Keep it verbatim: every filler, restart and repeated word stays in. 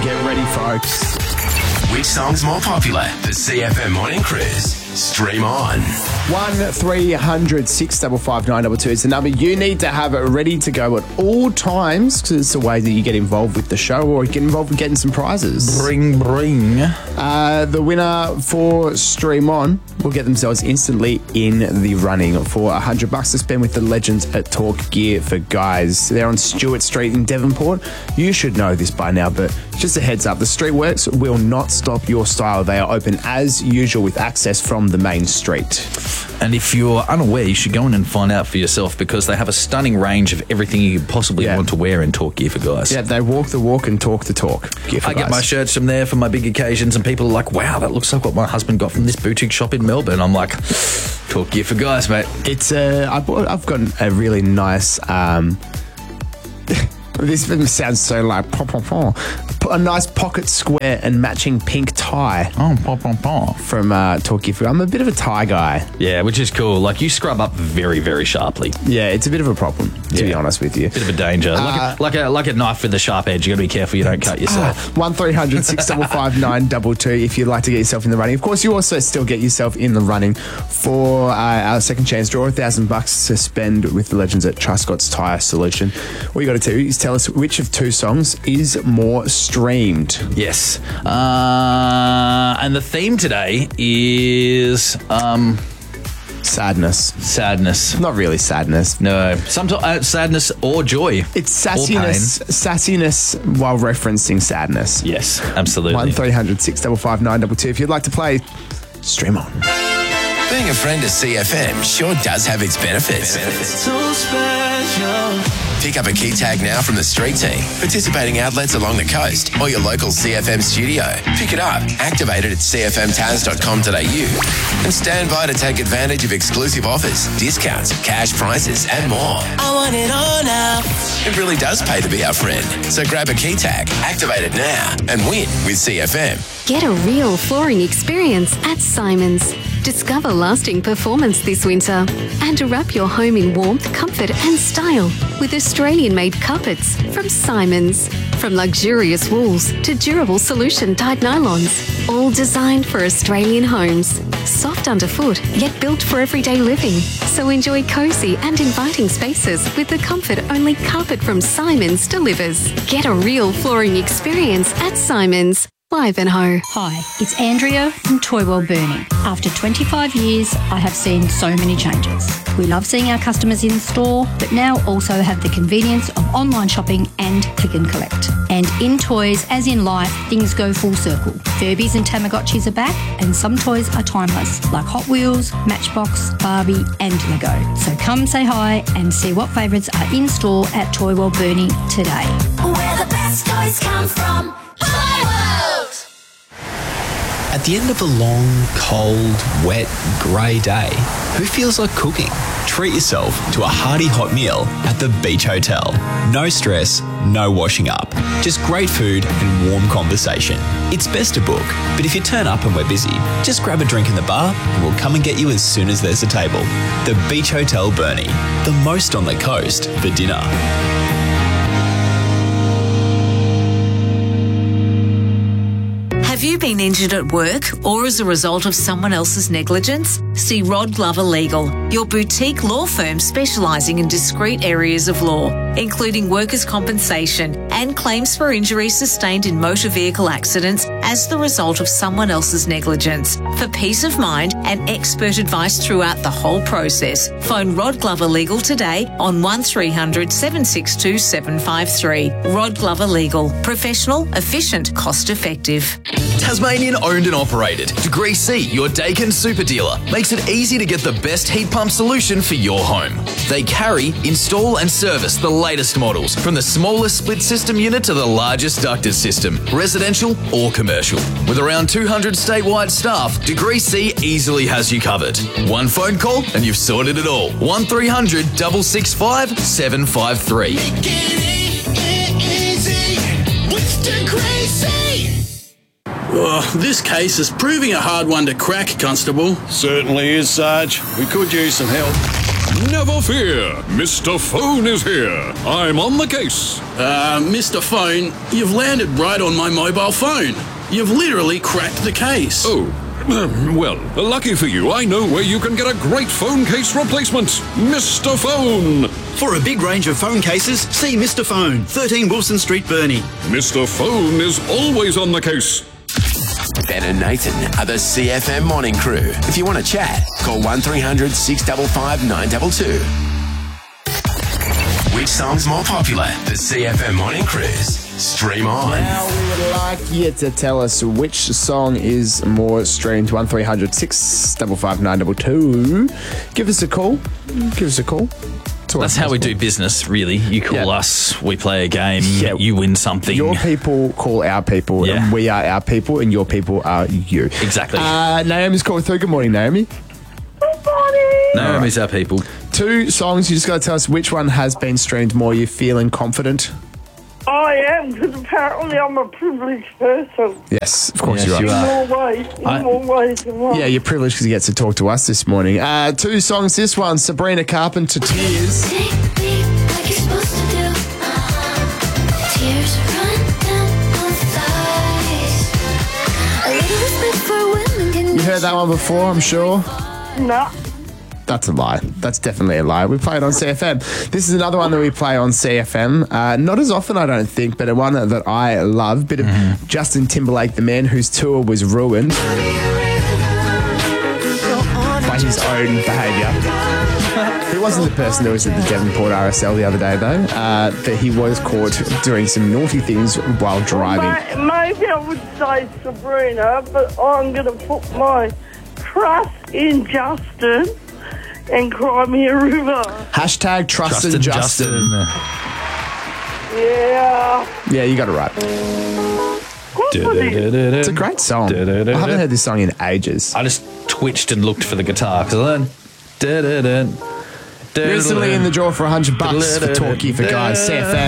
Get ready, folks. Which song's more popular? The C F M Morning Cruise. Stream on. one three hundred six five five nine two two is the number. You need to have it ready to go at all times because it's the way that you get involved with the show or get involved in getting some prizes. Bring, bring. Uh, the winner for Stream On will get themselves instantly in the running for one hundred bucks to spend with the legends at Talk Gear for Guys. They're on Stewart Street in Devonport. You should know this by now, but just a heads up, the Streetworks will not stop your style. They are open as usual with access from the main street. And if you're unaware, you should go in and find out for yourself because they have a stunning range of everything you could possibly Yeah. want to wear in Talk Gear for Guys. Yeah, they walk the walk and talk the talk. Gear for I get Guys. my shirts from there for my big occasions and people are like, wow, that looks like what my husband got from this boutique shop in Melbourne. I'm like, Talk Gear for Guys, mate. It's a. I bought, I've got a really nice. Um, this sounds so like pom pom pom. A nice pocket square and matching pink tie Oh, pom, pom, pom. from uh, Talk Gear for. I'm a bit of a tie guy. Yeah, which is cool. Like, you scrub up very, very sharply. Yeah, it's a bit of a problem to be Yeah. honest with you. Bit of a danger. like, Uh, a, like a like a knife with a sharp edge. You got to be careful you don't cut yourself. one three hundred six five five nine two two if you'd like to get yourself in the running. Of course, you also still get yourself in the running for uh, our second chance draw, a thousand bucks to spend with the legends at Truscott's Tyre Solution. All you got to do is tell us which of two songs is more streamed. Yes. Uh, and the theme today is um, Sadness. sadness. Not really sadness. No, sometimes uh, sadness or joy. It's Or sassiness, sassiness while referencing sadness. Yes, absolutely. one three hundred six five five nine two two if you'd like to play. Stream on. Being a friend of C F M sure does have its benefits. So special. Pick up a key tag now from the street team, participating outlets along the coast, or your local C F M studio. Pick it up, activate it at c f m taz dot com dot a u, and stand by to take advantage of exclusive offers, discounts, cash prizes, and more. I want it all now. It really does pay to be our friend. So grab a key tag, activate it now, and win with C F M. Get a real flooring experience at Simons. Discover lasting performance this winter and wrap your home in warmth, comfort and style with Australian-made carpets from Simons. From luxurious wools to durable solution-dyed nylons, all designed for Australian homes. Soft underfoot, yet built for everyday living. So enjoy cosy and inviting spaces with the comfort only carpet from Simons delivers. Get a real flooring experience at Simons. Ivanhoe. Hi, it's Andrea from Toy World Burnie. After twenty-five years, I have seen so many changes. We love seeing our customers in store, but now also have the convenience of online shopping and click and collect. And in toys, as in life, things go full circle. Furbies and Tamagotchis are back, and some toys are timeless, like Hot Wheels, Matchbox, Barbie, and Lego. So come say hi and see what favourites are in store at Toy World Burnie today. Where the best toys come from. Toy World. At the end of a long, cold, wet, grey day, who feels like cooking? Treat yourself to a hearty hot meal at the Beach Hotel. No stress, no washing up. Just great food and warm conversation. It's best to book, but if you turn up and we're busy, just grab a drink in the bar and we'll come and get you as soon as there's a table. The Beach Hotel Burnie, the most on the coast for dinner. Have you been injured at work or as a result of someone else's negligence? See Rod Glover Legal, your boutique law firm specialising in discrete areas of law, including workers' compensation and claims for injuries sustained in motor vehicle accidents as the result of someone else's negligence. For peace of mind and expert advice throughout the whole process, phone Rod Glover Legal today on one three hundred seven six two seven five three. Rod Glover Legal. Professional, efficient, cost effective. Tasmanian owned and operated. Degree C, your Daikin super dealer, makes it easy to get the best heat pump solution for your home. They carry, install and service the latest models, from the smallest split system unit to the largest ducted system, residential or commercial. With around two hundred statewide staff, Degree C easily has you covered. One phone call and you've sorted it all. one three hundred six six five seven five three. Oh, this case is proving a hard one to crack, Constable. Certainly is, Sarge. We could use some help. Never fear, Mister Phone is here. I'm on the case. Uh, Mister Phone, you've landed right on my mobile phone. You've literally cracked the case. Oh, well, lucky for you, I know where you can get a great phone case replacement. Mister Phone. For a big range of phone cases, see Mister Phone, thirteen Wilson Street, Burnie. Mister Phone is always on the case. Ben and Nathan are the C F M morning crew. If you want to chat, call one three hundred six five five nine two two. Which song's more popular? The C F M morning cruise. Stream on. Now we would like you to tell us which song is more streamed. one three hundred six five five nine two two. Give us a call. Give us a call. That's how we do business, really. You call Yeah. us, we play a game, Yeah. you win something. Your people call our people, Yeah. and we are our people, and your people are you. Exactly. Uh, Naomi's called through. Good morning, Naomi. Naomi's our people. Two songs. You just got to tell us which one has been streamed more. You feeling confident? I am, because apparently I'm a privileged person. Yes, of course Yes, you are. you In are. more ways, in I- more ways than one. Yeah, you're privileged because you get to talk to us this morning. Uh, two songs. This one, Sabrina Carpenter, Tears. Take me like you're supposed to do. Uh-huh. Tears run down both thighs. A little respect for women can You heard that one before, I'm sure. No. That's a lie. That's definitely a lie. We play it on C F M. This is another one that we play on C F M. Uh, not as often, I don't think, but a one that I love. Bit of Mm-hmm. Justin Timberlake, the man whose tour was ruined by his own behaviour. He wasn't the person that was at the Devonport R S L the other day, though. Uh, but he was caught doing some naughty things while driving. Ma- Maybe I would say Sabrina, but I'm going to put my trust in Justin and Cry Me a River. Hashtag trust in Justin. Yeah. Yeah, you got it right. It's a great song. I haven't heard this song in ages. I just twitched and looked for the guitar because I then. Recently in the draw for one hundred bucks for Talkie for Guys, C F M.